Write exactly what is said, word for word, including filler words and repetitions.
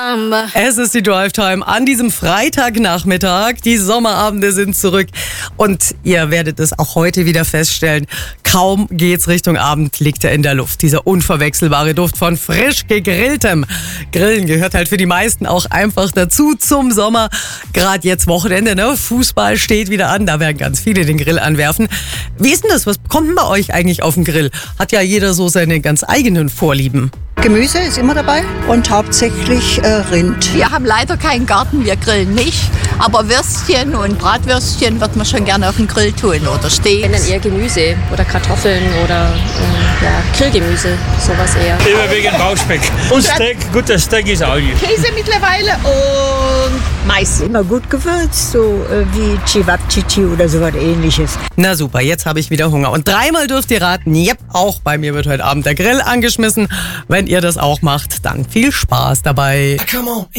Es ist die Drive Time an diesem Freitagnachmittag. Die Sommerabende sind zurück und ihr werdet es auch heute wieder feststellen. Kaum geht's Richtung Abend, liegt er in der Luft. Dieser unverwechselbare Duft von frisch gegrilltem. Grillen gehört halt für die meisten auch einfach dazu zum Sommer. Gerade jetzt Wochenende, ne? Fußball steht wieder an, da werden ganz viele den Grill anwerfen. Wie ist denn das? Was kommt denn bei euch eigentlich auf den Grill? Hat ja jeder so seine ganz eigenen Vorlieben. Gemüse ist immer dabei und hauptsächlich äh, Rind. Wir haben leider keinen Garten, wir grillen nicht. Aber Würstchen und Bratwürstchen wird man schon gerne auf den Grill tun oder Steaks. Wenn dann eher Gemüse oder Kartoffeln oder äh, ja, Grillgemüse, sowas eher. Immer wegen Bauchspeck. Und Steak, guter Steak ist auch gut. Käse mittlerweile und Mais. Immer gut gewürzt, so äh, wie Cevapcici oder sowas ähnliches. Na super, jetzt habe ich wieder Hunger. Und dreimal dürft ihr raten, yep, auch bei mir wird heute Abend der Grill angeschmissen. Wenn ihr das auch macht, dann viel Spaß dabei.